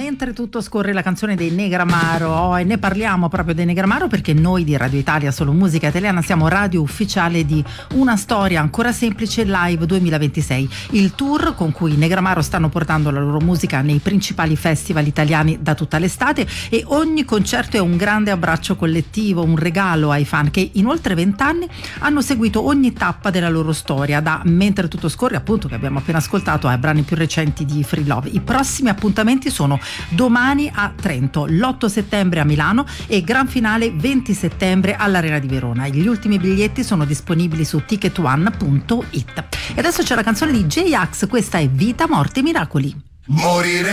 Mentre tutto scorre, la canzone dei Negramaro, e ne parliamo proprio dei Negramaro perché noi di Radio Italia Solo Musica Italiana siamo radio ufficiale di Una Storia Ancora Semplice Live 2026, il tour con cui i Negramaro stanno portando la loro musica nei principali festival italiani da tutta l'estate, e ogni concerto è un grande abbraccio collettivo, un regalo ai fan che in oltre 20 anni hanno seguito ogni tappa della loro storia, da Mentre tutto scorre, appunto, che abbiamo appena ascoltato, ai brani più recenti di Free Love. I prossimi appuntamenti sono domani a Trento, l'8 settembre a Milano e gran finale 20 settembre all'Arena di Verona. Gli ultimi biglietti sono disponibili su ticketone.it. E adesso c'è la canzone di J-Ax, questa è Vita, Morte, Miracoli. Morire